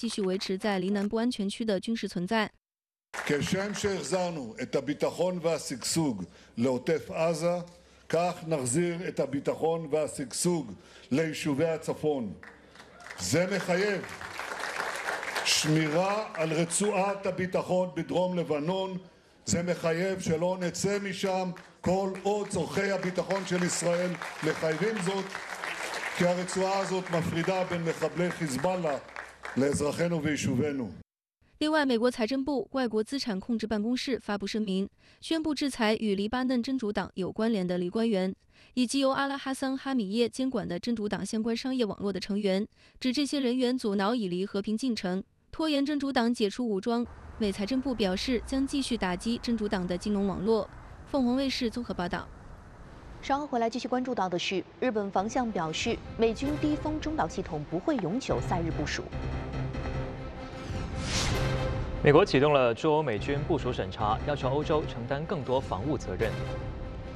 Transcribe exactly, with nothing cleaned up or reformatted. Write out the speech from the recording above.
继续维持在离南部安全区的军事存在。 כשם שהחזרנו את הביטחון והשגשוג לעוטף עזה, כך נחזיר את הביטחון והשגשוג ליישובי הצפון. זה מחייב שמירה על רצועת הביטחון בדרום לבנון, זה מחייב שלא נצא משם כל עוד צורכי הביטחון של ישראל מחייבים זאת, כי הרצועה הזאת מפרידה בין מחבלי חיזבאללה לאזרחינו ויישובינו. 另外，美国财政部外国资产控制办公室发布声明，宣布制裁与黎巴嫩真主党有关联的黎官员，以及由阿拉哈桑·哈米耶监管的真主党相关商业网络的成员，指这些人员阻挠以黎和平进程，拖延真主党解除武装。美财政部表示，将继续打击真主党的金融网络。凤凰卫视综合报道。 稍后回来继续关注到的是，日本防相表示，美军低风中导系统不会永久在日部署。 美国启动了驻欧美军部署审查，要求欧洲承担更多防务责任。